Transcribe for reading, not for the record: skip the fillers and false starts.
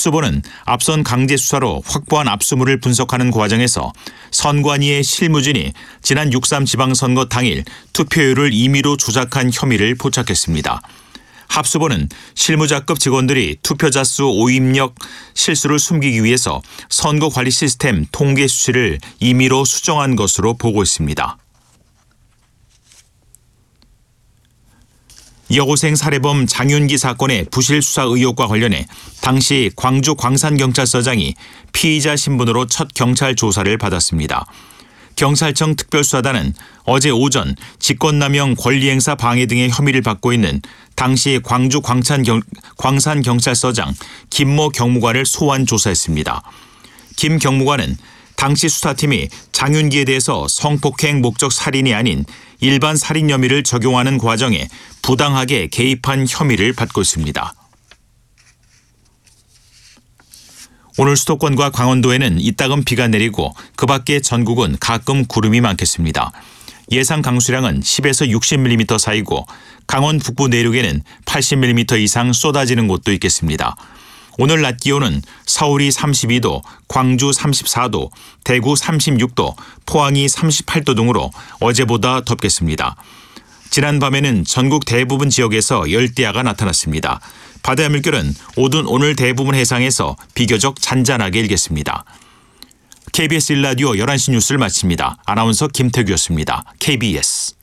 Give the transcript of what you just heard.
합수본은 앞선 강제 수사로 확보한 압수물을 분석하는 과정에서 선관위의 실무진이 지난 6.3 지방선거 당일 투표율을 임의로 조작한 혐의를 포착했습니다. 합수본은 실무자급 직원들이 투표자 수 오입력 실수를 숨기기 위해서 선거관리 시스템 통계 수치를 임의로 수정한 것으로 보고 있습니다. 여고생 살해범 장윤기 사건의 부실 수사 의혹과 관련해 당시 광주 광산경찰서장이 피의자 신분으로 첫 경찰 조사를 받았습니다. 경찰청 특별수사단은 어제 오전 직권남용 권리행사 방해 등의 혐의를 받고 있는 당시 광주 광산경찰서장 김모 경무관을 소환 조사했습니다. 김 경무관은 당시 수사팀이 장윤기에 대해서 성폭행 목적 살인이 아닌 일반 살인 혐의를 적용하는 과정에 부당하게 개입한 혐의를 받고 있습니다. 오늘 수도권과 강원도에는 이따금 비가 내리고 그 밖에 전국은 가끔 구름이 많겠습니다. 예상 강수량은 10에서 60mm 사이고 강원 북부 내륙에는 80mm 이상 쏟아지는 곳도 있겠습니다. 오늘 낮 기온은 서울이 32도, 광주 34도, 대구 36도, 포항이 38도 등으로 어제보다 덥겠습니다. 지난 밤에는 전국 대부분 지역에서 열대야가 나타났습니다. 바다의 물결은 오늘 대부분 해상에서 비교적 잔잔하게 일겠습니다. KBS 1라디오 11시 뉴스를 마칩니다. 아나운서 김태규였습니다. KBS.